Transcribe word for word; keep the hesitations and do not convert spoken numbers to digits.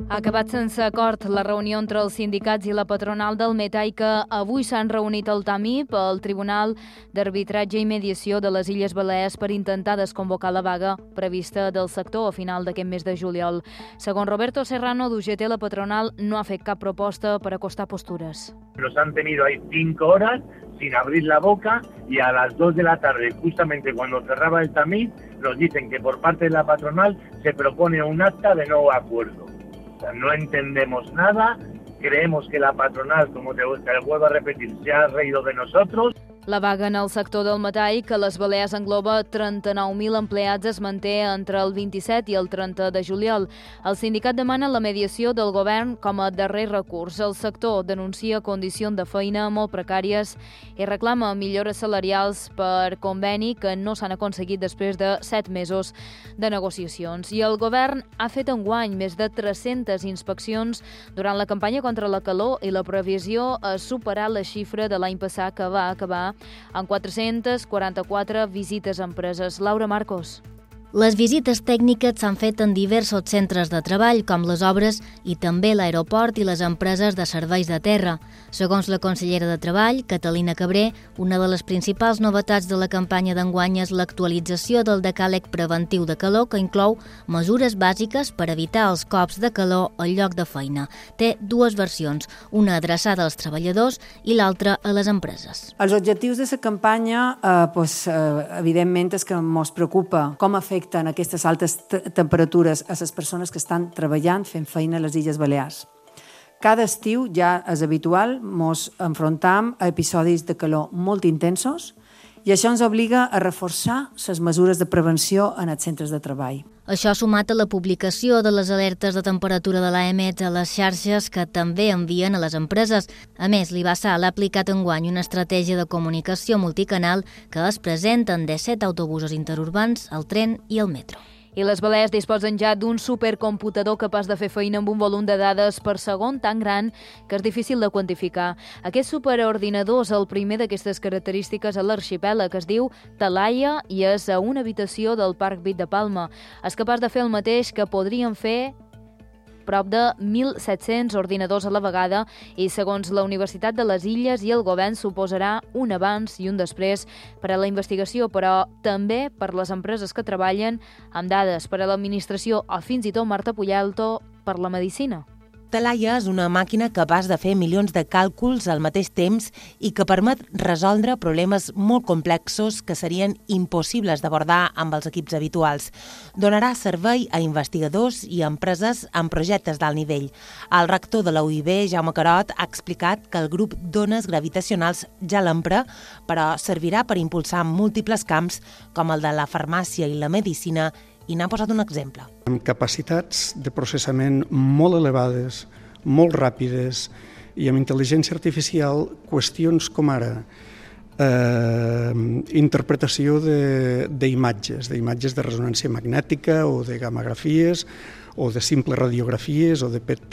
Ha acabat sense acord la reunió entre els sindicats i la patronal del metall que avui s'han reunit al TAMIP, el Tribunal d'Arbitratge i Mediació de les Illes Balears, per intentar desconvocar la vaga prevista del sector a final d'aquest mes de juliol. Segons Roberto Serrano, d'U G T, la patronal no ha fet cap proposta per acostar postures. Nos han tenido ahí cinco horas sin abrir la boca y a las dos de la tarde, justamente cuando cerraba el TAMIP, nos dicen que por parte de la patronal se propone un acta de no acuerdo. O sea, no entendemos nada, creemos que la patronal, como te, te vuelvo a repetir, se ha reído de nosotros. La vaga en el sector del metall, que a les Balears engloba trenta-nou mil empleats, es manté entre el vint-i-set i el trenta de juliol. El sindicat demana la mediació del govern com a darrer recurs. El sector denuncia condicions de feina molt precàries i reclama millores salarials per conveni que no s'han aconseguit després de set mesos de negociacions. I el govern ha fet enguany més de tres-centes inspeccions durant la campanya contra la calor i la previsió és superar la xifra de l'any passat, que va acabar en quatre-centes quaranta-quatre visites a empreses. Laura Marcos. Les visites tècniques s'han fet en diversos centres de treball, com les obres i també l'aeroport i les empreses de serveis de terra. Segons la consellera de Treball, Catalina Cabré, una de les principals novetats de la campanya d'enguany és l'actualització del decàleg preventiu de calor, que inclou mesures bàsiques per evitar els cops de calor al lloc de feina. Té dues versions, una adreçada als treballadors i l'altra a les empreses. Els objectius de la campanya, eh, pues, eh, evidentment, és que ens preocupa com afecta afecten aquestes altes temperatures a les persones que estan treballant, fent feina a les Illes Balears. Cada estiu ja és habitual, ens enfrontam a episodis de calor molt intensos i això ens obliga a reforçar les mesures de prevenció en els centres de treball. Això sumat a la publicació de les alertes de temperatura de l'A M E T a les xarxes que també envien a les empreses. A més, l'Ibasal ha aplicat enguany una estratègia de comunicació multicanal que es presenta en disset autobusos interurbans, el tren i el metro. I les Balears disposen ja d'un supercomputador capaç de fer feina amb un volum de dades per segon tan gran que és difícil de quantificar. Aquest superordinador és el primer d'aquestes característiques a l'arxipèlag, que es diu Talaia i és a una habitació del Parc Vic de Palma. És capaç de fer el mateix que podrien fer prop de mil set-cents ordinadors a la vegada i, segons la Universitat de les Illes i el govern, suposarà un abans i un després per a la investigació, però també per les empreses que treballen amb dades, per a l'administració o fins i tot, Marta Puyalto, per la medicina. Talaia és una màquina capaç de fer milions de càlculs al mateix temps i que permet resoldre problemes molt complexos que serien impossibles d'abordar amb els equips habituals. Donarà servei a investigadors i a empreses amb projectes d'alt nivell. El rector de la U I B, Jaume Carot, ha explicat que el grup d'ones gravitacionals ja l'empra, però servirà per impulsar múltiples camps com el de la farmàcia i la medicina, i n'ha posat un exemple. Amb capacitats de processament molt elevades, molt ràpides i amb intel·ligència artificial, qüestions com ara eh, interpretació d'imatges, d'imatges de resonància magnètica o de gamografies o de simples radiografies o de P E